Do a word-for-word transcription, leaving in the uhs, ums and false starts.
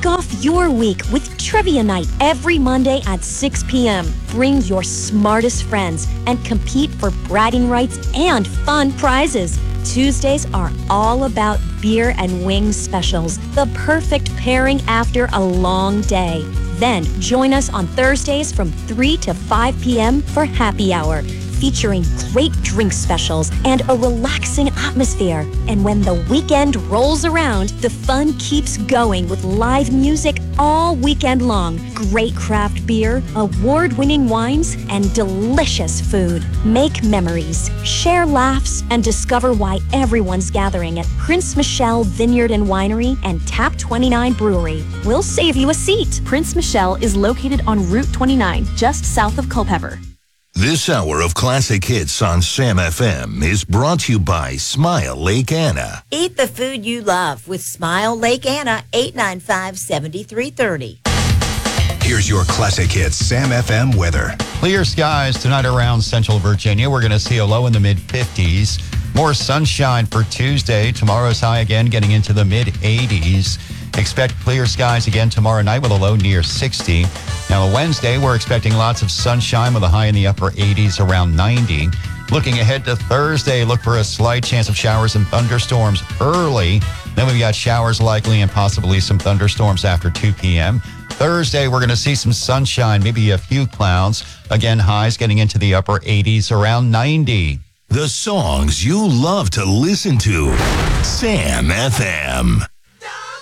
Kick off your week with Trivia Night every Monday at six p.m. Bring your smartest friends and compete for bragging rights and fun prizes. Tuesdays are all about beer and wings specials, the perfect pairing after a long day. Then join us on Thursdays from three to five p.m. for happy hour, featuring great drink specials and a relaxing atmosphere. And when the weekend rolls around, the fun keeps going with live music all weekend long, great craft beer, award-winning wines, and delicious food. Make memories, share laughs, and discover why everyone's gathering at Prince Michelle Vineyard and Winery and Tap twenty-nine Brewery. We'll save you a seat. Prince Michelle is located on Route twenty-nine, just south of Culpeper. This hour of classic hits on Sam F M is brought to you by Smile Lake Anna. Eat the food you love with Smile Lake Anna, eight nine five, seven three three zero. Here's your classic hits Sam F M weather. Clear skies tonight around central Virginia. We're going to see a low in the mid fifties. More sunshine for Tuesday. Tomorrow's high again getting into the mid eighties. Expect clear skies again tomorrow night with a low near sixty. Now, Wednesday, we're expecting lots of sunshine with a high in the upper eighties, around ninety. Looking ahead to Thursday, look for a slight chance of showers and thunderstorms early. Then we've got showers likely and possibly some thunderstorms after two p.m. Thursday, we're going to see some sunshine, maybe a few clouds. Again, highs getting into the upper eighties, around ninety. The songs you love to listen to. Sam F M.